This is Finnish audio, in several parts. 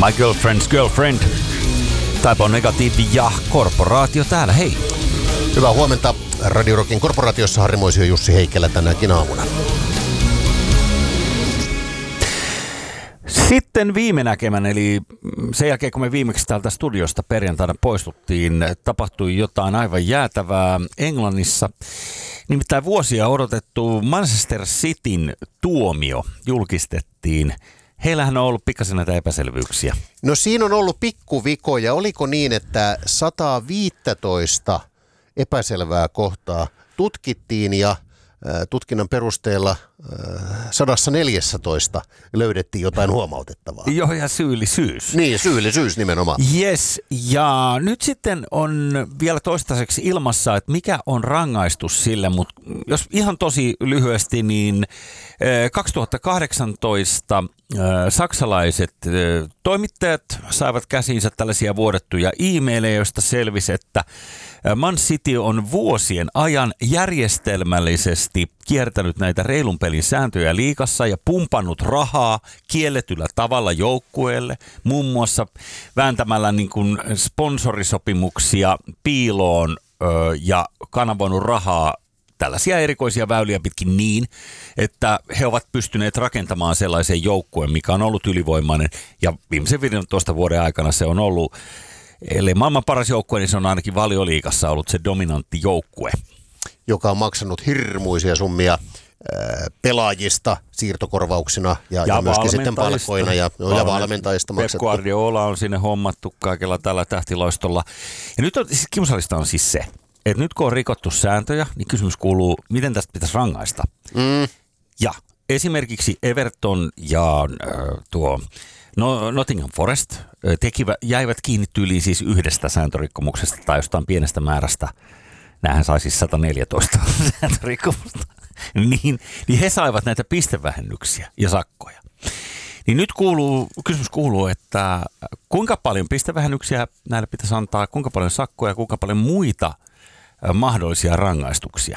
My Girlfriend's Girlfriend. Type on Negatiivi ja Korporaatio täällä, hei. Hyvää huomenta. Radio Rockin Korporaatiossa Harri Moisio ja Jussi Heikkilä tänäänkin aamuna. Sitten viime näkemän, eli sen jälkeen kun me viimeksi täältä studiosta perjantaina poistuttiin, tapahtui jotain aivan jäätävää Englannissa. Nimittäin vuosia odotettu Manchester Cityn tuomio julkistettiin. Heillähän on ollut pikkasen näitä epäselvyyksiä. No siinä on ollut pikkuvikoja. Oliko niin, että 115 epäselvää kohtaa tutkittiin ja tutkinnan perusteella 114 löydettiin jotain huomautettavaa? Joo, ja syyllisyys. Niin, syyllisyys nimenomaan. Yes, ja nyt sitten on vielä toistaiseksi ilmassa, että mikä on rangaistus sille, mutta jos ihan tosi lyhyesti, niin 2018 saksalaiset toimittajat saivat käsiinsä tällaisia vuodettuja e-maileja, joista selvisi, että Man City on vuosien ajan järjestelmällisesti kiertänyt näitä reilun pelin sääntöjä liigassa ja pumpannut rahaa kielletyllä tavalla joukkueelle, muun muassa vääntämällä niin kuin sponsorisopimuksia piiloon ja kanavoinut rahaa tällaisia erikoisia väyliä pitkin niin, että he ovat pystyneet rakentamaan sellaisen joukkueen, mikä on ollut ylivoimainen ja viimeisen 15 vuoden aikana se on ollut, eli maailman paras joukkue, niin se on ainakin Valioliigassa ollut se dominantti joukkue. Joka on maksanut hirmuisia summia pelaajista siirtokorvauksina ja myöskin sitten palkkoina ja valmentajista maksettu. Pep Guardiola on sinne hommattu kaikella tällä tähtiloistolla. Ja nyt on, siis kiusallista on siis se, että nyt kun on rikottu sääntöjä, niin kysymys kuuluu, miten tästä pitäisi rangaista. Ja esimerkiksi Everton ja Nottingham Forest jäivät kiinni tyyliin siis yhdestä sääntörikkomuksesta tai jostain pienestä määrästä. Nämähän sai siis 114 sääntörikkomusta. Niin he saivat näitä pistevähennyksiä ja sakkoja. Niin nyt kysymys kuuluu, että kuinka paljon pistevähennyksiä näille pitäisi antaa, kuinka paljon sakkoja, kuinka paljon muita mahdollisia rangaistuksia.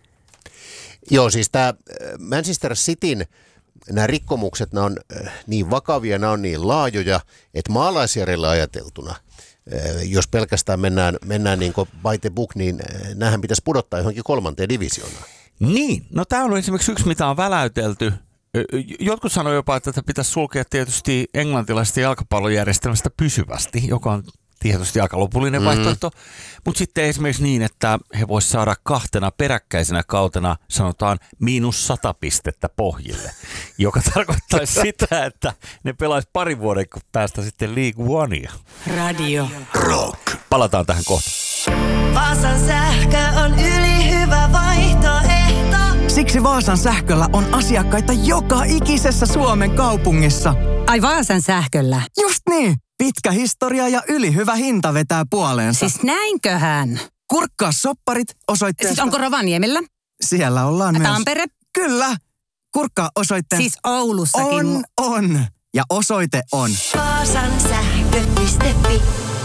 Joo, siis tämä Manchester Cityn nämä rikkomukset, nämä on niin vakavia, nämä on niin laajoja, että maalaisjärjellä ajateltuna, jos pelkästään mennään niin kuin by the book, niin näähän pitäisi pudottaa johonkin 3. divisioonaan. Niin, no tämä on esimerkiksi yksi, mitä on väläytelty. Jotkut sanoo jopa, että tätä pitäisi sulkea tietysti englantilaisesta jalkapallojärjestelmästä pysyvästi, joka on tietysti aika lopullinen vaihtoehto. Mutta sitten esimerkiksi niin, että he voisivat saada 2 peräkkäisenä kautena, sanotaan, -100 pistettä pohjille, joka tarkoittaisi sitä, että ne pelaisi 2 vuoden päästä sitten League Onea. Radio Rock. Palataan tähän kohta. Vaasan sähkö on ylihyvä vaihtoehto. Siksi Vaasan sähköllä on asiakkaita joka ikisessä Suomen kaupungissa. Ai Vaasan sähköllä? Just niin. Pitkä historia ja ylihyvä hinta vetää puoleensa. Siis näinköhän? Kurkkaa sopparit osoitteesta. Siis onko Rovaniemellä? Siellä ollaan myös. Tampere? Kyllä. Kurkkaa osoitteesta. Siis Oulussakin. On. Ja osoite on Vaasan sähkö.fi.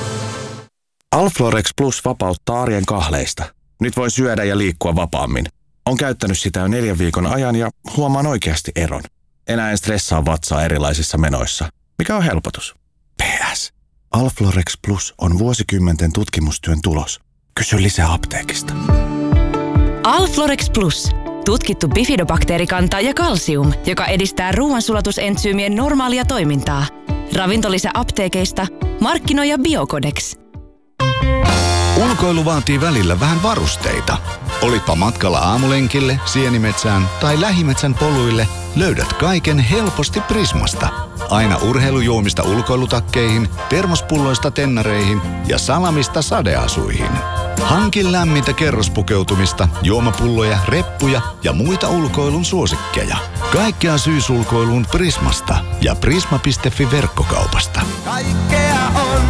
Alflorex Plus vapauttaa arjen kahleista. Nyt voi syödä ja liikkua vapaammin. On käyttänyt sitä jo 4 viikon ajan ja huomaan oikeasti eron. Enää en stressaa vatsaa erilaisissa menoissa. Mikä on helpotus? PS. Alflorex Plus on vuosikymmenten tutkimustyön tulos. Kysy lisää apteekista. Alflorex Plus. Tutkittu bifidobakteerikanta ja kalsium, joka edistää ruoansulatusentsyymien normaalia toimintaa. Ravintolisä apteekeista. Markkinoija Biocodex. Ulkoilu vaatii välillä vähän varusteita. Olitpa matkalla aamulenkille, sienimetsään tai lähimetsän poluille, löydät kaiken helposti Prismasta. Aina urheilujuomista ulkoilutakkeihin, termospulloista tennareihin ja salamista sadeasuihin. Hankin lämmintä kerrospukeutumista, juomapulloja, reppuja ja muita ulkoilun suosikkeja. Kaikkea syysulkoiluun Prismasta ja prisma.fi verkkokaupasta. Kaikkea on.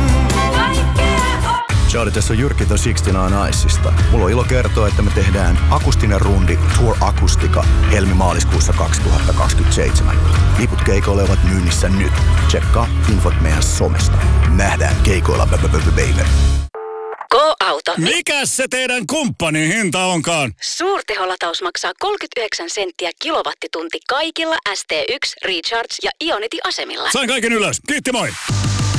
Charlie, tässä on Jyrki The 69 Icesista. Mulla on ilo kertoa, että me tehdään akustinen rundi Tour Akustika helmi-maaliskuussa 2027. Liput keikoille ovat myynnissä nyt. Tsekkaa infot meidän somesta. Nähdään keikoilla, baby. Go-auto. Mikäs se teidän kumppanin hinta onkaan? Suurteholataus maksaa 39 senttiä kilowattitunti kaikilla ST1, Recharge ja Ionity-asemilla. Sain kaiken ylös. Kiitti, moi!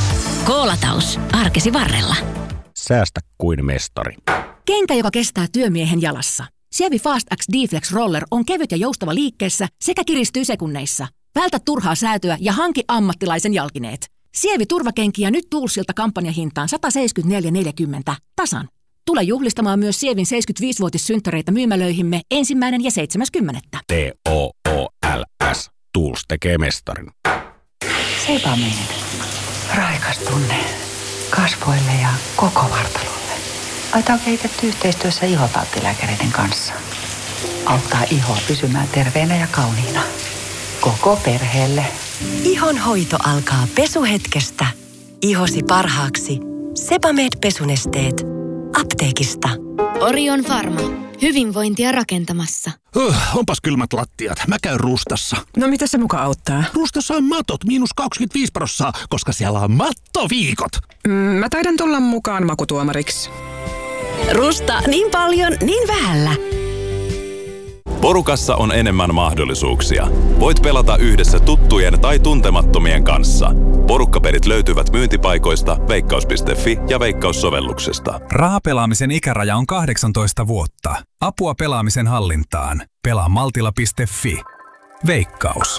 K-lataus. Arkesi varrella. Säästä kuin mestari. Kenkä, joka kestää työmiehen jalassa. Sievi Fast X D-Flex Roller on kevyt ja joustava liikkeessä sekä kiristyy sekunneissa. Vältä turhaa säätöä ja hanki ammattilaisen jalkineet. Sievi turvakenkiä nyt Toolsilta kampanjahintaan 174,40 tasan. Tule juhlistamaan myös Sievin 75-vuotissynttäreitä myymälöihimme 1. ja 7.10. TOOLS. Tools tekee mestarin. Sebamed. Raikas tunne kasvoille ja koko vartalolle. Aita on kehitetty yhteistyössä ihotalttilääkäreiden kanssa. Auttaa ihoa pysymään terveenä ja kauniina. Koko perheelle. Ihon hoito alkaa pesuhetkestä. Ihosi parhaaksi. Sebamed-pesunesteet. Apteekista. Orion Pharma. Hyvinvointia rakentamassa. Onpas kylmät lattiat. Mä käyn Rustassa. No mitä se muka auttaa? Rustassa on matot -25%, koska siellä on mattoviikot. Mä taidan tulla mukaan makutuomariksi. Rusta niin paljon, niin vähällä. Porukassa on enemmän mahdollisuuksia. Voit pelata yhdessä tuttujen tai tuntemattomien kanssa. Porukkapelit löytyvät myyntipaikoista, veikkaus.fi ja Veikkaus-sovelluksesta. Rahapelaamisen ikäraja on 18 vuotta. Apua pelaamisen hallintaan. Pelaa maltilla.fi. Veikkaus.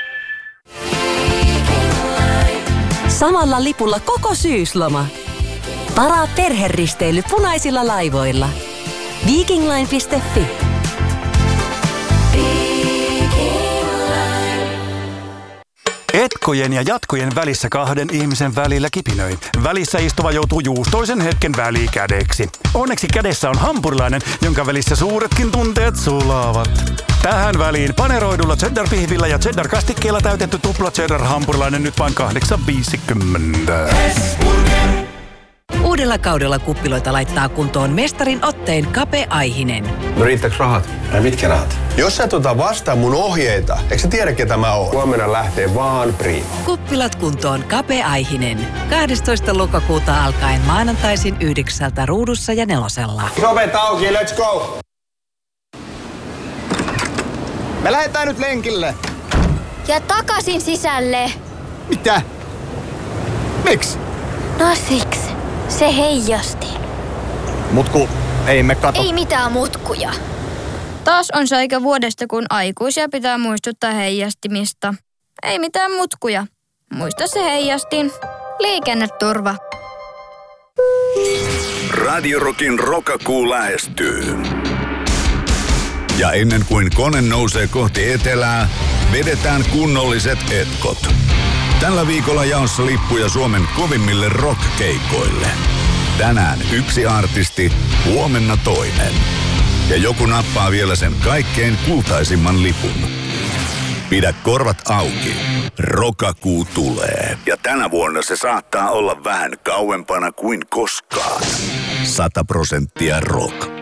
Samalla lipulla koko syysloma. Varaa perheristeily punaisilla laivoilla. Vikingline.fi. Etkojen ja jatkojen välissä kahden ihmisen välillä kipinöi. Välissä istuva joutuu juustoisen hetken välikädeksi. Onneksi kädessä on hampurilainen, jonka välissä suuretkin tunteet sulaavat. Tähän väliin paneroidulla cheddar-pihvillä ja cheddar-kastikkeella täytetty tupla cheddar-hampurilainen nyt vain 8,50. Uudella kaudella kuppiloita laittaa kuntoon mestarin otteen Kape Aihinen. No riittääks rahat? Ai mitkä rahat? Jos sä et ota vastaan mun ohjeita, eikö sä tiedä ketä mä oon? Huomenna lähtee vaan Prima. Kuppilat kuntoon Kape Aihinen. 12. lokakuuta alkaen maanantaisin 9 Ruudussa ja 4. Ovet auki, let's go! Me lähdetään nyt lenkille. Ja takaisin sisälle. Mitä? Miksi? No siksi. Se heijasti. Mutku, ei me kato. Ei mitään mutkuja. Taas on se aika vuodesta, kun aikuisia pitää muistuttaa heijastimista. Ei mitään mutkuja. Muista se heijastin. Liikenneturva. Radio Rockin rokakuu lähestyy. Ja ennen kuin kone nousee kohti etelää, vedetään kunnolliset etkot. Tällä viikolla jaossa lippuja Suomen kovimmille rock-keikoille. Tänään yksi artisti, huomenna toinen. Ja joku nappaa vielä sen kaikkein kultaisimman lipun. Pidä korvat auki. Rokakuu tulee. Ja tänä vuonna se saattaa olla vähän kauempana kuin koskaan. 100% rock.